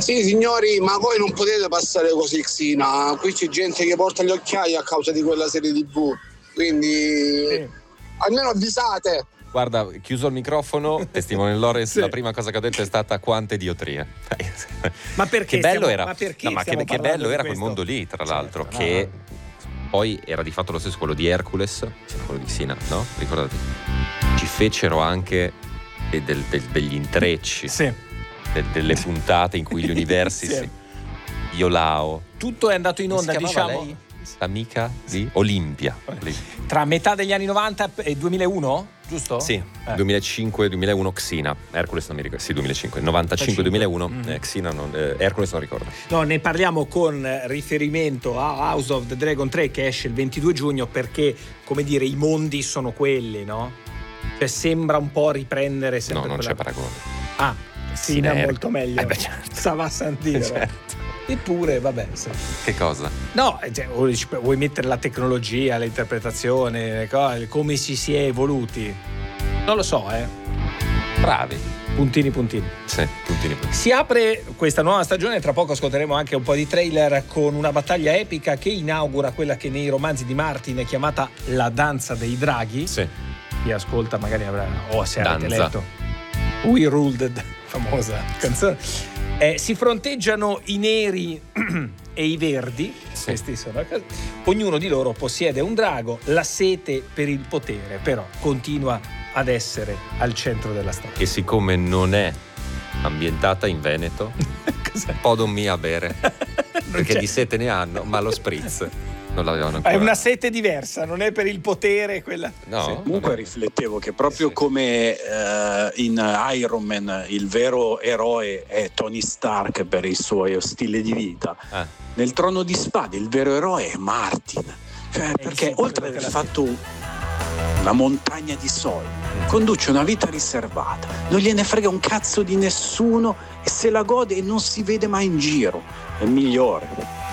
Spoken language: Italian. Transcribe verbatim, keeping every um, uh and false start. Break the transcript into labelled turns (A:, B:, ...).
A: Sì signori, ma voi non potete passare così Xina, qui c'è gente che porta gli occhiali a causa di quella serie tivù, quindi
B: Sì.
A: almeno avvisate.
C: Guarda, chiuso il microfono, testimone Lorenz,
B: Sì.
C: la prima cosa che ho detto è stata quante diotrie.
B: Ma perché
C: Che bello
B: stiamo-
C: era,
B: ma perché
C: no, ma che,
B: stiamo
C: che
B: parlando
C: bello
B: di
C: era quel
B: questo?
C: mondo lì, tra
B: Certo,
C: l'altro,
B: no,
C: che
B: no.
C: poi era di fatto lo stesso quello di Hercules, cioè quello di Sina, no? Ricordate? Ci fecero anche de- del- del- degli intrecci,
B: Sì.
C: de- delle puntate in cui gli universi
B: Sì.
C: si Iolao.
B: Tutto è andato in
C: Come si
B: onda,
C: chiamava
B: diciamo,
C: lei? L'amica di Olimpia.
B: tra metà degli anni novanta e duemilauno, giusto?
C: Sì,
B: Eh.
C: duemilacinque duemilauno Xina, Hercules non mi ricordo, sì novantacinque, novantacinque duemilauno,
B: Mm.
C: eh, Xina non, eh, Hercules non ricordo.
B: No, ne parliamo con riferimento a House of the Dragon tre che esce il ventidue giugno perché, come dire, i mondi sono quelli, no? Cioè sembra un po' riprendere
C: No,
B: sempre
C: non
B: quella...
C: c'è paragone.
B: Ah, sì, no,
C: Eh,
B: molto meglio.
C: eh beh, certo.
B: Stava a sentire.
C: Certo.
B: Eppure, vabbè, sì.
C: Che cosa?
B: No, cioè, vuoi vuoi mettere la tecnologia, l'interpretazione, le cose, come ci si è evoluti? Non lo so, eh.
C: Bravi.
B: Puntini, puntini.
C: Sì, puntini, puntini.
B: Si apre questa nuova stagione, tra poco ascolteremo anche un po' di trailer con una battaglia epica che inaugura quella che nei romanzi di Martin è chiamata la danza dei draghi.
C: Sì.
B: Chi ascolta magari avrà, o se avete
C: Danza.
B: letto We Ruled, famosa canzone. Eh, si fronteggiano i neri e i verdi,
C: Sì.
B: questi sono, ognuno di loro possiede un drago, la sete per il potere però continua ad essere al centro della storia.
C: E siccome non è ambientata in Veneto,
B: Cos'è?
C: podommi a bere.
B: Non
C: Perché
B: c'è-
C: di sete ne hanno, ma lo spritz non l'avevano ancora.
B: È una sete diversa, non è per il potere quella.
C: No?
B: Sì.
D: Comunque riflettevo che proprio come eh, in Iron Man il vero eroe è Tony Stark per il suo stile di vita,
C: Ah.
D: nel Trono di Spade il vero eroe è Martin, cioè,
B: Eh,
D: perché
B: sì,
D: oltre ad
B: quello
D: aver
B: che la-
D: fatto una montagna di soldi conduce una vita riservata, non gliene frega un cazzo di nessuno e se la gode e non si vede mai in giro, è il migliore.